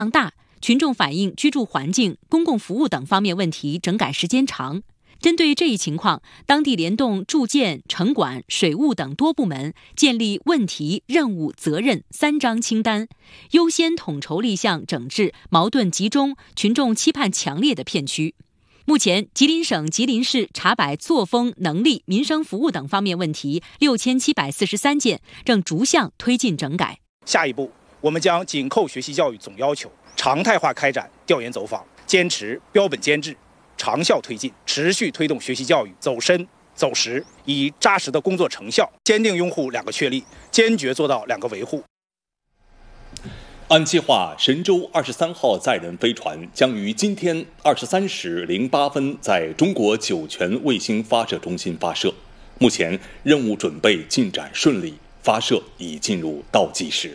大，群众反映居住环境、公共服务等方面问题整改时间长。针对这一情况，当地联动住建、城管、水务等多部门，建立问题、任务、责任3张清单，优先统筹立项整治矛盾集中、群众期盼强烈的片区。目前，吉林省吉林市查摆作风、能力、民生服务等方面问题6743件，正逐项推进整改。 下一步，我们将紧扣学习教育总要求，常态化开展调研走访，坚持标本兼治，长效推进，持续推动学习教育走深走实，以扎实的工作成效，坚定拥护2个确立，坚决做到2个维护。 按计划，神舟23号载人飞船将于今天23时08分在中国酒泉卫星发射中心发射。目前任务准备进展顺利，发射已进入倒计时。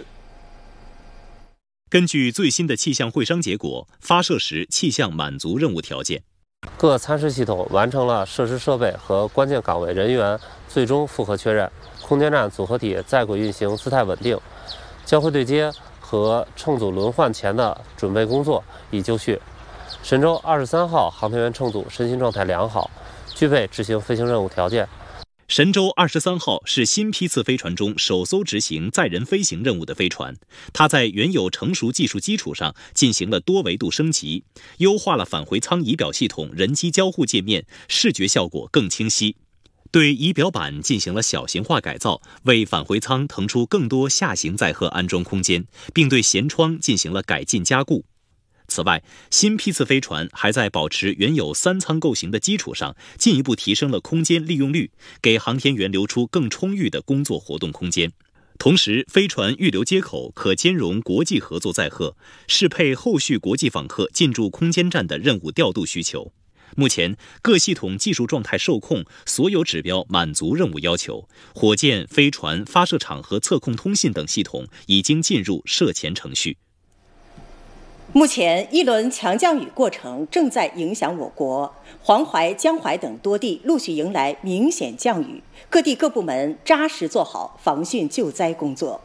根据最新的气象会商结果，发射时气象满足任务条件。 各参试系统完成了设施设备和关键岗位人员最终复核确认，空间站组合体在轨运行姿态稳定，交会对接和乘组轮换前的准备工作已就绪。神舟23号航天员乘组身心状态良好，具备执行飞行任务条件。 神舟23号是新批次飞船中首艘执行载人飞行任务的飞船，它在原有成熟技术基础上进行了多维度升级，优化了返回舱仪表系统人机交互界面，视觉效果更清晰。对仪表板进行了小型化改造，为返回舱腾出更多下行载荷安装空间，并对舷窗进行了改进加固。此外，新批次飞船还在保持原有3舱构型的基础上，进一步提升了空间利用率，给航天员留出更充裕的工作活动空间。同时，飞船预留接口可兼容国际合作载荷，适配后续国际访客进驻空间站的任务调度需求。目前，各系统技术状态受控，所有指标满足任务要求。火箭、飞船、发射场和测控通信等系统已经进入涉前程序。 目前，一轮强降雨过程正在影响我国，黄淮、江淮等多地陆续迎来明显降雨，各地各部门扎实做好防汛救灾工作。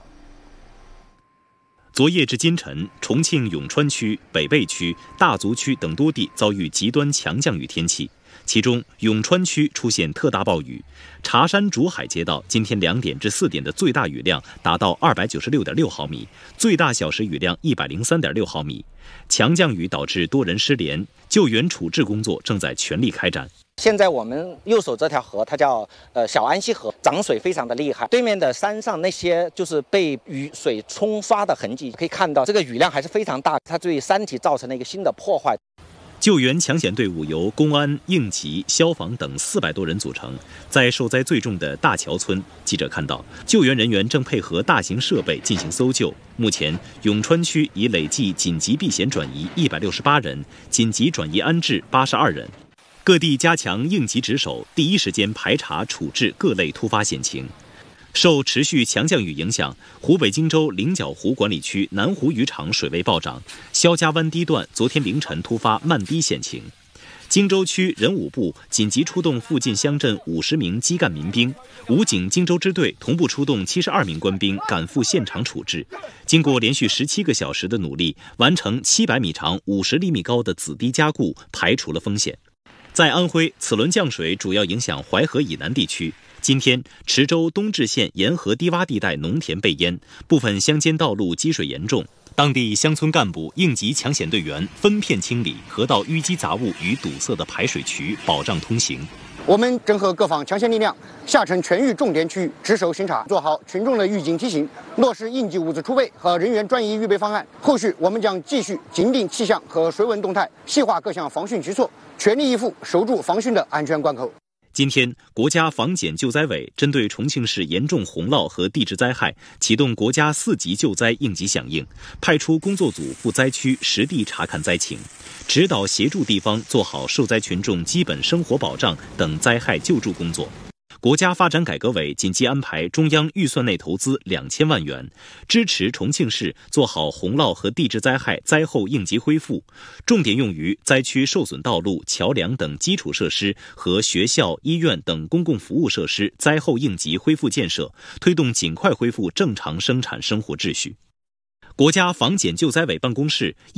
昨夜至今晨，重庆永川区、北碚区、大足区等多地遭遇极端强降雨天气，其中永川区出现特大暴雨，茶山竹海街道今天2点至4点的最大雨量达到296.6毫米，最大小时雨量103.6毫米。强降雨导致多人失联，救援处置工作正在全力开展。 现在我们右手这条河，它叫小安溪河，涨水非常的厉害。对面的山上那些就是被雨水冲刷的痕迹，可以看到这个雨量还是非常大，它对山体造成了一个新的破坏。 救援抢险队伍由公安、应急、消防等400多人组成。在受灾最重的大桥村，记者看到救援人员正配合大型设备进行搜救。目前，永川区已累计紧急避险转移168人，紧急转移安置82人。各地加强应急值守，第一时间排查处置各类突发险情。受持续强降雨影响，湖北荆州菱角湖管理区南湖渔场水位暴涨，肖家湾堤段昨天凌晨突发漫堤险情。荆州区人武部紧急出动附近乡镇50名基干民兵，武警荆州支队同步出动72名官兵赶赴现场处置。经过连续17个小时的努力，完成700米长、50厘米高的子堤加固，排除了风险。在安徽，此轮降水主要影响淮河以南地区。今天，池州东至县沿河低洼地带农田被淹，部分乡间道路积水严重。当地乡村干部、应急抢险队员分片清理河道淤积杂物与堵塞的排水渠，保障通行。 我们整合各方强险力量，下沉全域重点区域，值守巡查，做好群众的预警提醒，落实应急物资储备和人员专移预备方案。后续我们将继续紧盯气象和水文动态，细化各项防汛举措，全力以赴守住防汛的安全关口。 今天，国家防检救灾委针对重庆市严重洪涝和地质灾害，启动国家4级救灾应急响应，派出工作组赴灾区实地查看灾情，指导协助地方做好受灾群众基本生活保障等灾害救助工作。国家发展改革委紧急安排中央预算内投资2000万元，支持重庆市做好洪涝和地质灾害灾后应急恢复，重点用于灾区受损道路、桥梁等基础设施和学校、医院等公共服务设施灾后应急恢复建设，推动尽快恢复正常生产生活秩序。国家防检救灾委办公室